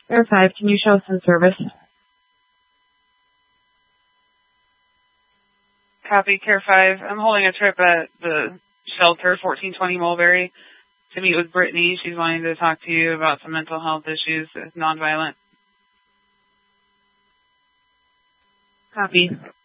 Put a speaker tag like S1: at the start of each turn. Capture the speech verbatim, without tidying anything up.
S1: Air five, can you show some service?
S2: Copy, Care five. I'm holding a trip at the shelter, fourteen twenty Mulberry, to meet with Brittany. She's wanting to talk to you about some mental health issues, nonviolent.
S1: Copy.